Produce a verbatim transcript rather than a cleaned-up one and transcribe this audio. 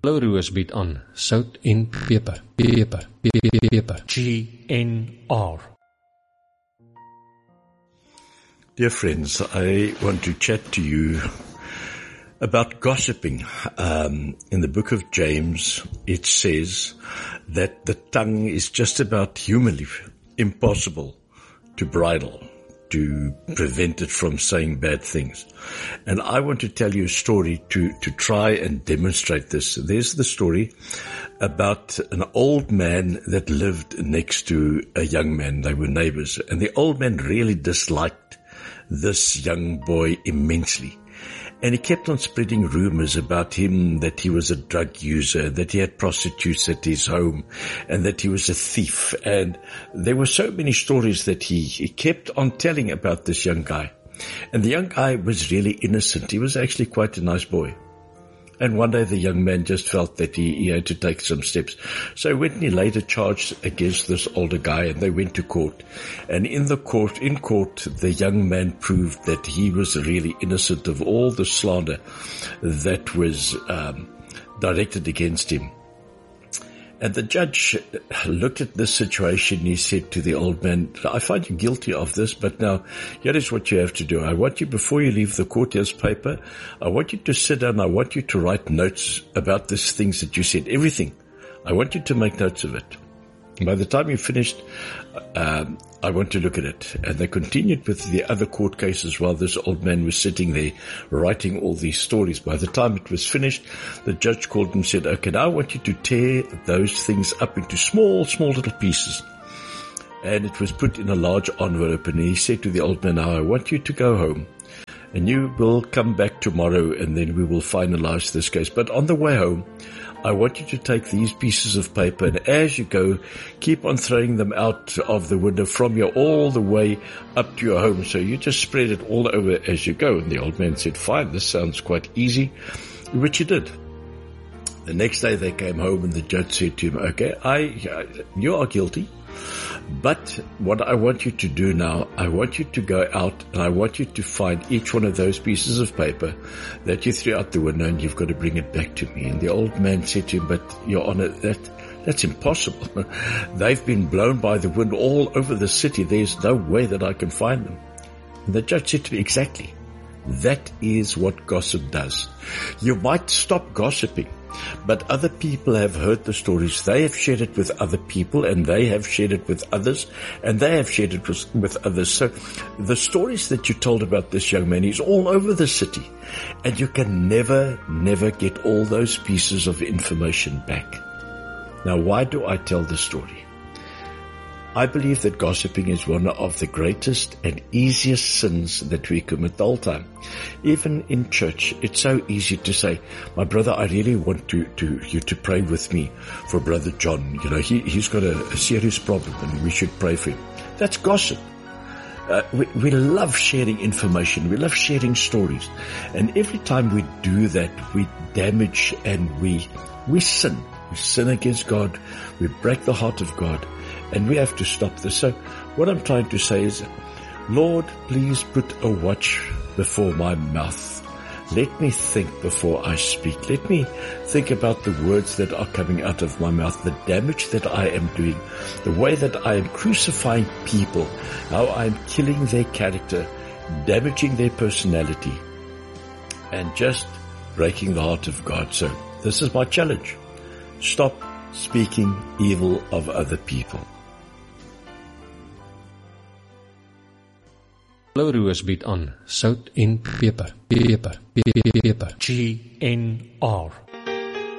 Blou Roos bied aan sout en peper, peper, peper, peper. G N R. Dear friends, I want to chat to you about gossiping. Um, in the book of James, it says that the tongue is just about humanly impossible to bridle, to prevent it from saying bad things. And I want to tell you a story to, to try and demonstrate this. There's the story about an old man that lived next to a young man. They were neighbors. And the old man really disliked this young boy immensely. And he kept on spreading rumors about him, that he was a drug user, that he had prostitutes at his home, and that he was a thief. And there were so many stories that he, he kept on telling about this young guy. And the young guy was really innocent. He was actually quite a nice boy. And one day the young man just felt that he, he had to take some steps. So he went and he laid a charge against this older guy, and they went to court. And in the court, in court, the young man proved that he was really innocent of all the slander that was um, directed against him. And the judge looked at this situation. He said to the old man, I find you guilty of this, but now here is what you have to do. I want you, before you leave the court, here's paper. I want you to sit down. I want you to write notes about these things that you said, everything. I want you to make notes of it. And by the time you finished, um, I want to look at it. And they continued with the other court cases while this old man was sitting there writing all these stories. By the time it was finished, the judge called him and said, okay, now I want you to tear those things up into small, small little pieces. And it was put in a large envelope. And he said to the old man, now I want you to go home. And you will come back tomorrow, and then we will finalize this case. But on the way home, I want you to take these pieces of paper, and as you go, keep on throwing them out of the window from here all the way up to your home. So you just spread it all over as you go. And the old man said, fine, this sounds quite easy, which he did. The next day they came home, and the judge said to him, okay, I, you are guilty. But what I want you to do now, I want you to go out and I want you to find each one of those pieces of paper that you threw out the window, and you've got to bring it back to me. And the old man said to him, but Your Honor, that, that's impossible. They've been blown by the wind all over the city. There's no way that I can find them. And the judge said to me, exactly. That is what gossip does. You might stop gossiping, but other people have heard the stories. They have shared it with other people, and they have shared it with others, and they have shared it with, with others. So the stories that you told about this young man is all over the city, and you can never, never get all those pieces of information back. Now, why do I tell this story? I believe that gossiping is one of the greatest and easiest sins that we commit the whole time. Even in church, it's so easy to say, my brother, I really want to, to you to pray with me for Brother John. You know, he, he's got a, a serious problem and we should pray for him. That's gossip. Uh, we, we love sharing information. We love sharing stories. And every time we do that, we damage and we, we sin. We sin against God. We break the heart of God. And we have to stop this. So what I'm trying to say is, Lord, please put a watch before my mouth. Let me think before I speak. Let me think about the words that are coming out of my mouth, the damage that I am doing, the way that I am crucifying people, how I am killing their character, damaging their personality, and just breaking the heart of God. So this is my challenge. Stop speaking evil of other people. Blou Roos bied aan sout en peper, peper, peper, peper. G N R.